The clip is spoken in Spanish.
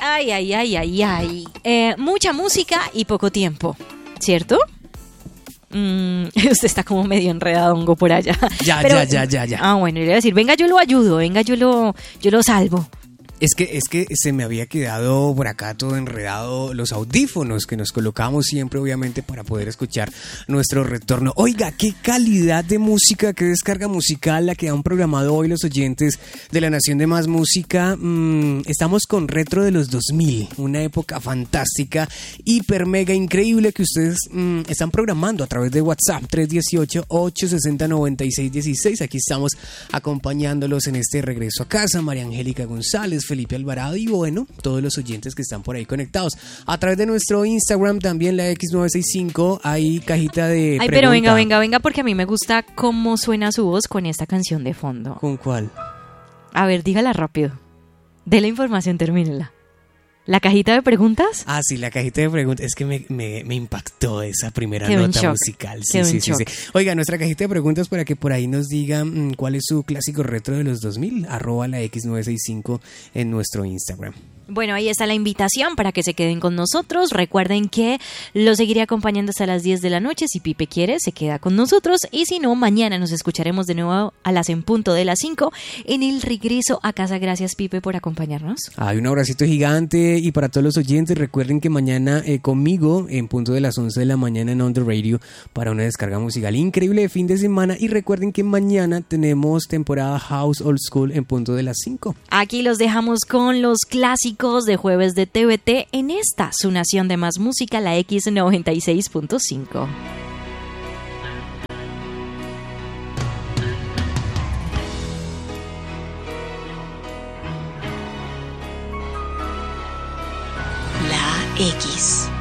Ay. Mucha música y poco tiempo, ¿cierto? Usted está como medio enredado, hongo, por allá. Ya. Ah, bueno, le voy a decir, venga, yo lo ayudo, venga, yo lo salvo. Es que se me había quedado por acá todo enredado los audífonos que nos colocamos siempre, obviamente, para poder escuchar nuestro retorno. Oiga, qué calidad de música, qué descarga musical la que han programado hoy los oyentes de la Nación de Más Música. Estamos con Retro de los 2000, una época fantástica, hiper mega increíble que ustedes están programando a través de WhatsApp 318-860-9616. Aquí estamos acompañándolos en este regreso a casa. María Angélica González, Felipe Alvarado y bueno, todos los oyentes que están por ahí conectados. A través de nuestro Instagram también, la X965, hay cajita de pregunta. Pero venga, porque a mí me gusta cómo suena su voz con esta canción de fondo. ¿Con cuál? A ver, dígala rápido. De la información, termínela. ¿La cajita de preguntas? Ah, sí, la cajita de preguntas. Es que me impactó esa primera Quedó nota musical. Sí. Oiga, nuestra cajita de preguntas para que por ahí nos digan cuál es su clásico retro de los 2000. @ la X965 en nuestro Instagram. Bueno, ahí está la invitación para que se queden con nosotros. Recuerden que lo seguiré acompañando hasta las 10 de la noche. Si Pipe quiere, se queda con nosotros. Y si no, mañana nos escucharemos de nuevo a las en punto de las 5 en el regreso a casa. Gracias, Pipe, por acompañarnos. Hay un abracito gigante y para todos los oyentes, recuerden que mañana conmigo en punto de las 11 de la mañana en On The Radio para una descarga musical increíble de fin de semana. Y recuerden que mañana tenemos temporada House Old School en punto de las 5. Aquí los dejamos con los clásicos de jueves de TVT en esta, su Nación de Más Música, la X96.5. La X.